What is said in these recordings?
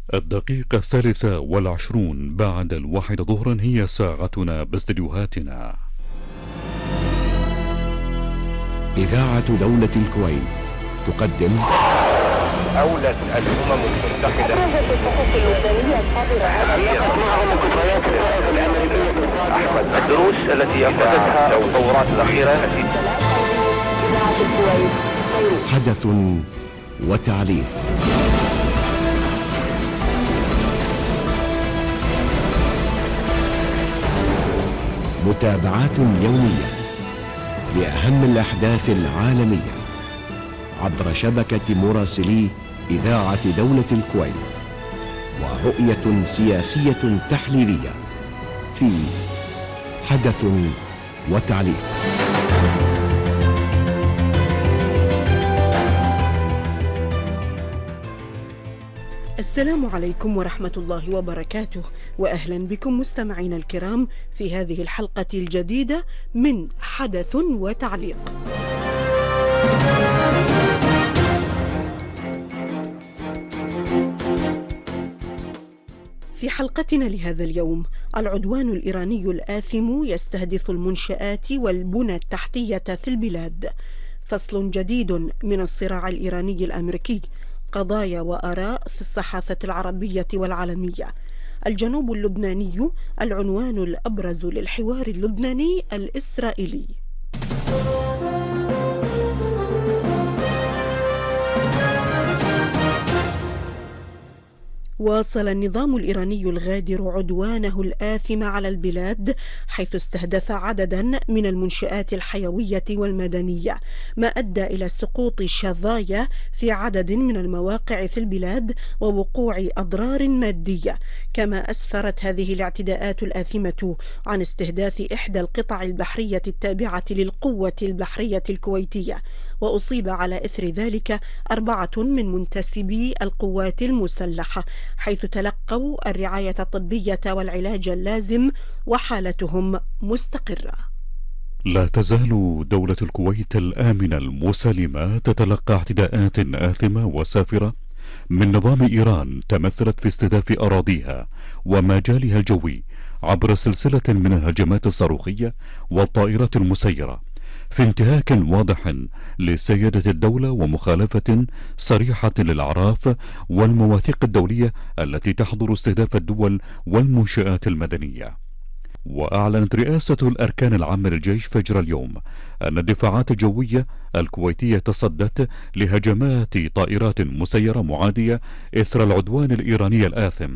الدقيقة 23 بعد 1 ظهرا هي ساعتنا باستديوهاتنا. إذاعة دولة الكويت تقدم أولت الأمم المتحدة الدروس التي أخذتها الثورات الأخيرة. حدث وتعليق. متابعات يومية لأهم الأحداث العالمية عبر شبكة مراسلي إذاعة دولة الكويت، ورؤية سياسية تحليلية في حدث وتعليق. السلام عليكم ورحمة الله وبركاته، وأهلا بكم مستمعينا الكرام في هذه الحلقة الجديدة من حدث وتعليق. في حلقتنا لهذا اليوم، العدوان الإيراني الآثم يستهدف المنشآت والبنى التحتية في البلاد. فصل جديد من الصراع الإيراني الأمريكي، قضايا وآراء في الصحافة العربية والعالمية. الجنوب اللبناني العنوان الأبرز للحوار اللبناني الإسرائيلي. واصل النظام الإيراني الغادر عدوانه الآثم على البلاد، حيث استهدف عددا من المنشآت الحيوية والمدنية، ما أدى إلى سقوط شظايا في عدد من المواقع في البلاد ووقوع أضرار مادية. كما أسفرت هذه الاعتداءات الآثمة عن استهداف إحدى القطع البحرية التابعة للقوة البحرية الكويتية، وأصيب على إثر ذلك 4 من منتسبي القوات المسلحة، حيث تلقوا الرعاية الطبية والعلاج اللازم وحالتهم مستقرة. لا تزال دولة الكويت الآمنة المسالمة تتلقى اعتداءات آثمة وسافرة من نظام إيران تمثلت في استهداف أراضيها ومجالها الجوي عبر سلسلة من الهجمات الصاروخية والطائرات المسيرة، في انتهاك واضح لسيادة الدولة ومخالفة صريحة للأعراف والمواثيق الدولية التي تحظر استهداف الدول والمنشآت المدنية. وأعلنت رئاسة الأركان العامة للجيش فجر اليوم أن الدفاعات الجوية الكويتية تصدت لهجمات طائرات مسيرة معادية إثر العدوان الإيراني الآثم.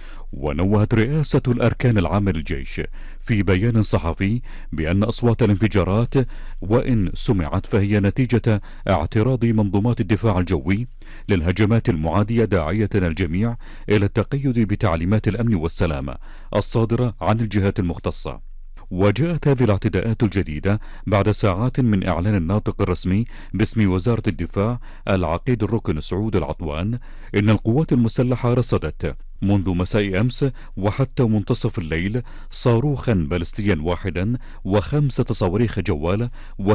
ونوهت رئاسة الأركان العامة للجيش في بيان صحفي بأن أصوات الانفجارات وإن سمعت فهي نتيجة اعتراض منظومات الدفاع الجوي للهجمات المعادية، داعية الجميع إلى التقيد بتعليمات الأمن والسلامة الصادرة عن الجهات المختصة. وجاءت هذه الاعتداءات الجديدة بعد ساعات من إعلان الناطق الرسمي باسم وزارة الدفاع العقيد الركن سعود العطوان إن القوات المسلحة رصدت منذ مساء أمس وحتى منتصف الليل صاروخا باليستيا واحدا و5 صواريخ جوالة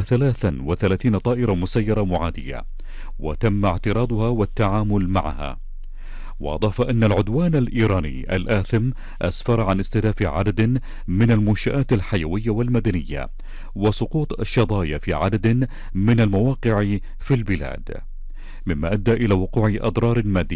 و33 طائرة مسيرة معادية، وتم اعتراضها والتعامل معها. وأضاف أن العدوان الإيراني الآثم أسفر عن استهداف عدد من المنشآت الحيوية والمدنية وسقوط الشظايا في عدد من المواقع في البلاد، مما أدى إلى وقوع أضرار مادية